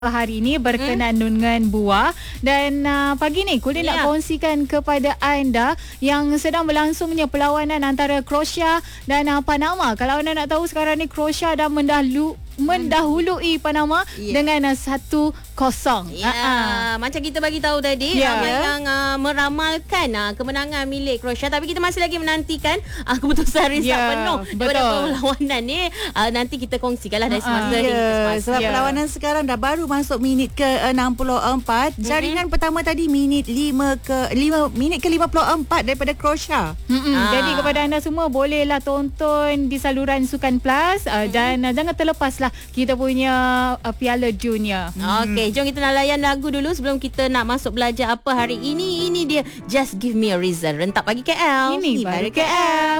hari ini berkenaan dengan buah dan pagi ni Kulin nak kongsikan kepada anda yang sedang berlangsungnya perlawanan antara Croatia dan Panama. Kalau anda nak tahu, sekarang ni Croatia dah mendahului Panama dengan 1-0. Macam kita bagi tahu tadi, ramai yang meramalkan kemenangan milik Croatia, tapi kita masih lagi menantikan keputusan result penuh daripada perlawanan ni. Nanti kita kongsikanlah dari semasa hingga semasa. Sebab perlawanan sekarang dah baru masuk minit ke 64. Jaringan pertama tadi minit ke 54 daripada Croatia. Jadi kepada anda semua, bolehlah tonton di saluran Sukan Plus dan jangan terlepaslah kita punya Piala Dunia. Okey, jom kita nak layan lagu dulu sebelum kita nak masuk belajar apa hari ini. Ini dia Just Give Me a Reason, Rentak Pagi KL. Ini baru KL.